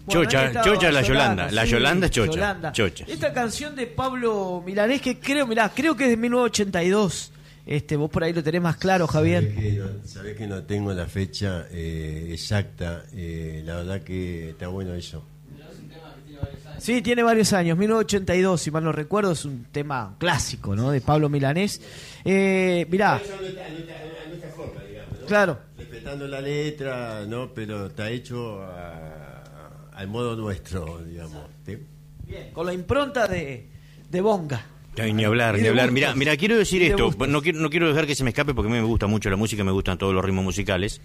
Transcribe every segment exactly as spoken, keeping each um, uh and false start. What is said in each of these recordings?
Bueno, Chocha, estaba Chocha la Yolanda. La sí, Yolanda es Chocha. Yolanda. Chocha. Esta canción de Pablo Milanés, que creo, mirá, creo que es de mil novecientos ochenta y dos. Este, vos por ahí lo tenés más claro, Javier. Sabés que no, sabés que no tengo la fecha eh, exacta. Eh, la verdad que está bueno eso. Sí, tiene varios años, mil novecientos ochenta y dos, si mal no recuerdo, es un tema clásico, ¿no? De Pablo Milanés. Eh, mirá. Claro. Respetando la letra, ¿no? Pero está hecho a, al modo nuestro, digamos. ¿Sí? Bien, con la impronta de, de Bonga. Ay, ni hablar, Y ni de hablar. gustos. Mira, mira, quiero decir Y de esto. gustos. No quiero, no quiero dejar que se me escape porque a mí me gusta mucho la música, me gustan todos los ritmos musicales.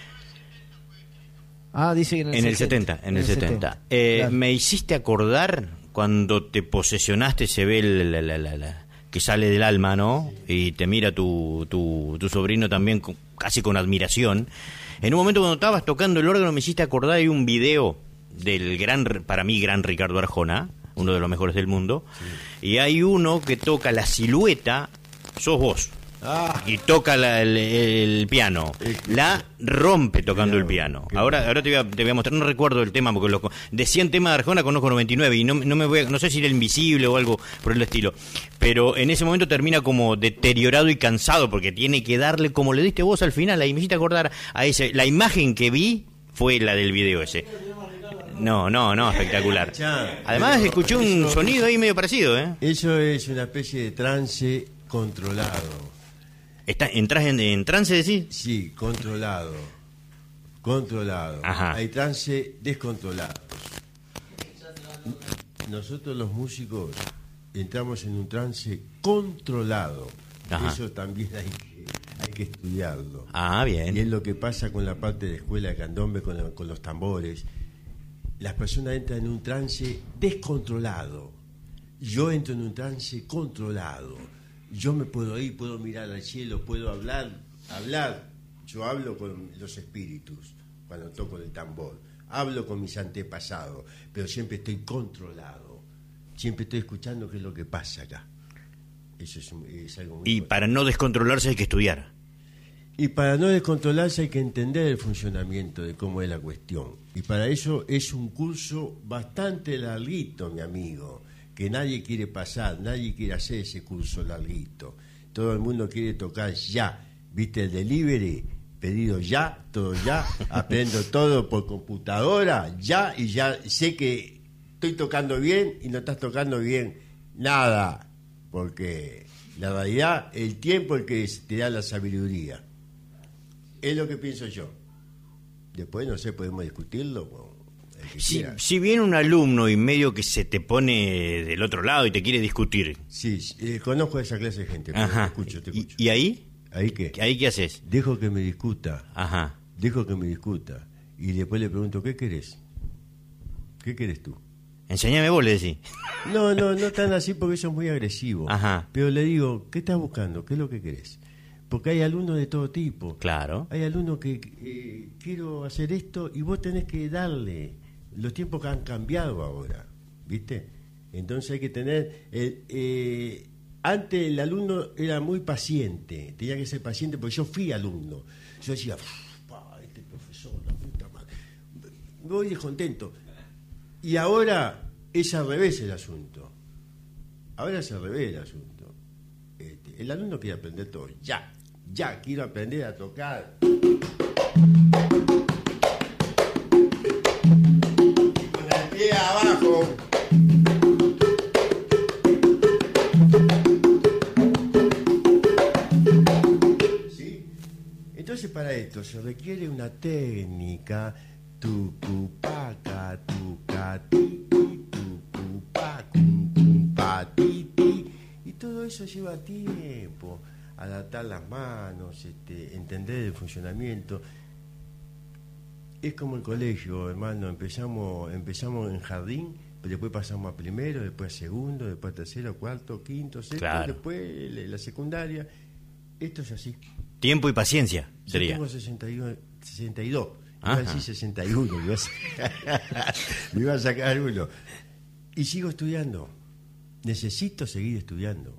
Ah, dice que en el, En el setenta, en el setenta. Eh, Claro. Me hiciste acordar cuando te posesionaste, se ve el- la- la- la- la- que sale del alma, ¿no? Y te mira tu, tu, tu sobrino también con- casi con admiración. En un momento cuando estabas tocando el órgano me hiciste acordar de un video del gran, para mí, gran Ricardo Arjona, uno de los mejores del mundo. Sí. Y hay uno que toca la silueta, sos vos. Ah, Y toca la- el, el piano, la rompe tocando el piano. Ahora, ahora te voy, a, te voy a mostrar, no recuerdo el tema porque los, de cien temas de Arjona conozco noventa y nueve y no, no me voy a, no sé si era Invisible o algo por el estilo, pero en ese momento termina como deteriorado y cansado porque tiene que darle, como le diste vos al final, ahí me hiciste acordar a ese, la imagen que vi fue la del video ese. No, no, no, espectacular. Además escuché un sonido ahí medio parecido, ¿eh? eso es una especie de trance controlado. Está, ¿Entras en, en trance, decís? Sí, controlado. Controlado. Ajá. Hay trance descontrolado. Nosotros los músicos entramos en un trance controlado. Ajá. Eso también hay que, hay que estudiarlo. Ah, bien. Y es lo que pasa con la parte de escuela de candombe, con, la- con los tambores. Las personas entran en un trance descontrolado. Yo entro en un trance controlado. Yo me puedo ir, puedo mirar al cielo, puedo hablar, hablar. Yo hablo con los espíritus cuando toco el tambor. Hablo con mis antepasados, pero siempre estoy controlado. Siempre estoy escuchando qué es lo que pasa acá. Eso es, es algo muy Y importante. para no descontrolarse hay que estudiar. Y para no descontrolarse hay que entender el funcionamiento de cómo es la cuestión. Y para eso es un curso bastante larguito, mi amigo, que nadie quiere pasar, nadie quiere hacer ese curso larguito. Todo el mundo quiere tocar ya. ¿Viste el delivery? Pedido ya, todo ya, aprendo todo por computadora, ya, y ya sé que estoy tocando bien y no estás tocando bien nada, porque la realidad, el tiempo es el que te da la sabiduría. Es lo que pienso yo. Después, no sé, podemos discutirlo con el que Si, quiera. si viene un alumno y medio que se te pone del otro lado y te quiere discutir. Sí, eh, conozco a esa clase de gente, pero Ajá. te escucho, te ¿Y, escucho. y ahí? ¿Ahí qué? ¿Ahí qué haces? Dejo que me discuta, Ajá. dejo que me discuta. Y después le pregunto, ¿qué querés? ¿Qué querés tú? Enséñame vos, le decís. No, no, no tan así porque eso es muy agresivo. Ajá. Pero le digo, ¿qué estás buscando? ¿Qué es lo que querés? Porque hay alumnos de todo tipo. Claro. Hay alumnos que eh, quiero hacer esto y vos tenés que darle. Los tiempos que han cambiado ahora, ¿viste? Entonces hay que tener... eh, eh, antes el alumno era muy paciente, tenía que ser paciente porque yo fui alumno. Yo decía, pa, este profesor, la puta madre. Me voy descontento. Y ahora es al revés el asunto. Ahora es al revés el asunto. Este, el alumno quiere aprender todo. Ya, ya, quiero aprender a tocar. Con el pie abajo. ¿Sí? Entonces para esto se requiere una técnica, tucupaca, tucatiti, tucupacu, tumpatiti, y todo eso lleva tiempo, adaptar las manos, este, entender el funcionamiento. Es como el colegio, hermano, empezamos, empezamos en jardín, pero después pasamos a primero, después a segundo, después a tercero, cuarto, quinto, sexto, Claro. después la secundaria. Esto es así. Tiempo y paciencia, Yo sería. tengo sesenta y uno, sesenta y dos. Ajá. Iba a decir sesenta y uno. Me iba a sacar, me iba a sacar uno. Y sigo estudiando. Necesito seguir estudiando.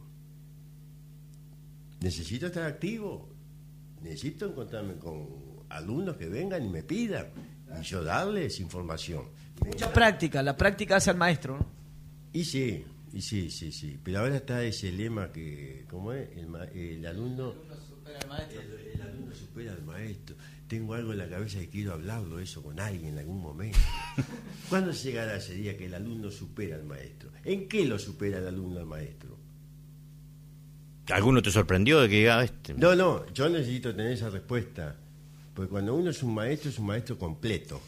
Necesito estar activo. Necesito encontrarme con alumnos que vengan y me pidan. y yo darles información. Mucha práctica, la práctica hace al maestro, ¿no? Y sí, y sí, sí, sí. Pero ahora está ese lema que, ¿cómo es? El, ma- el alumno... El alumno supera al maestro. El, el alumno supera al maestro. Tengo algo en la cabeza que quiero hablarlo eso con alguien en algún momento. ¿Cuándo llegará ese día que el alumno supera al maestro? ¿En qué lo supera el alumno al maestro? ¿Alguno te sorprendió de que diga este? No, no, yo necesito tener esa respuesta. Porque cuando uno es un maestro, es un maestro completo.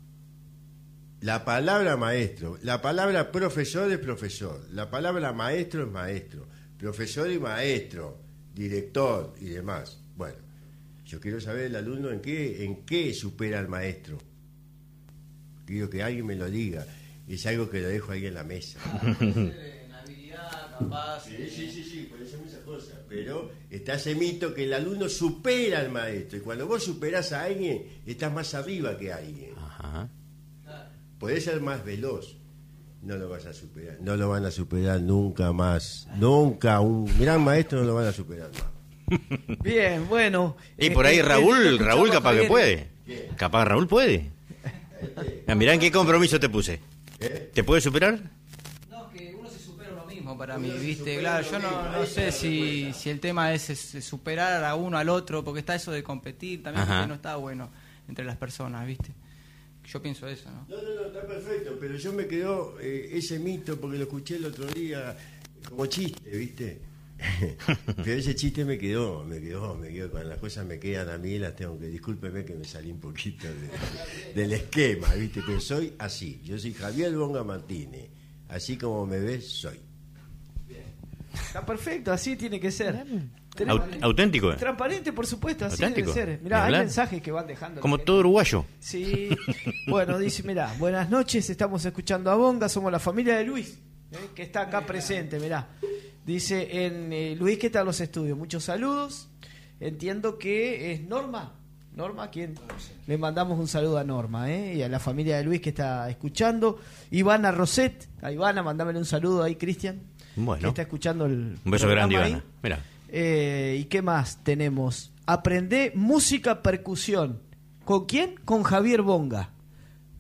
La palabra maestro, la palabra profesor es profesor, la palabra maestro es maestro, profesor y maestro, director y demás. Bueno, yo quiero saber el alumno en qué, en qué supera al maestro. Quiero que alguien me lo diga. Es algo que lo dejo ahí en la mesa. En habilidad, capaz. Sí, sí, sí, sí, por eso esa cosa. Pero está ese mito que el alumno supera al maestro. Y cuando vos superás a alguien, estás más arriba que alguien. Ajá. Podés ser más veloz. No lo vas a superar. No lo van a superar nunca más. Nunca. Un gran maestro no lo van a superar más. Bien, bueno. Y eh, por ahí eh, Raúl, eh, Raúl escuchamos a capaz que Javier. puede. ¿Qué? Capaz Raúl puede. Ah, mirá en qué compromiso te puse. ¿Eh? ¿Te puede superar? No, que uno se supera uno mismo para Uno mí, se ¿viste? supera Claro, uno yo no, mismo, no ahí sé está, si, ahí está. si el tema es, es superar a uno al otro, porque está eso de competir también, Ajá. que no está bueno entre las personas, ¿viste? Yo pienso eso, ¿no? No, no, no, está perfecto. Pero yo me quedó eh, ese mito porque lo escuché el otro día como chiste, ¿viste? Pero ese chiste me quedó, me quedó, me quedó. Cuando las cosas me quedan a mí, las tengo que. Discúlpeme que me salí un poquito de- del esquema, ¿viste? Pero soy así. Yo soy Javier Bonga Martínez. Así como me ves, soy. Está perfecto, así tiene que ser. Aut- auténtico. ¿eh? Transparente, por supuesto, así Auténtico. debe ser. Ni Mirá, hay hablar. mensajes que van dejando. Como la todo gente. uruguayo. Sí. Bueno, dice, mirá, buenas noches, estamos escuchando a Bonga, somos la familia de Luis, ¿eh? Que está acá presente, mirá. Dice, en eh, Luis, ¿qué tal los estudios? Muchos saludos. Entiendo que es Norma. Norma, ¿quién? Le mandamos un saludo a Norma, ¿eh? Y a la familia de Luis que está escuchando. Ivana Roset, a Ivana, mandámele un saludo ahí, Cristian. Bueno. Que está escuchando el Un beso programa grande, ahí. Ivana. Mira. Eh, ¿Y qué más tenemos? Aprende música percusión. ¿Con quién? Con Javier Bonga.